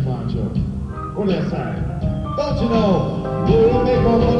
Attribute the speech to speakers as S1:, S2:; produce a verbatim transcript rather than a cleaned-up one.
S1: Pancho. Olha essa. Don't you know? You make all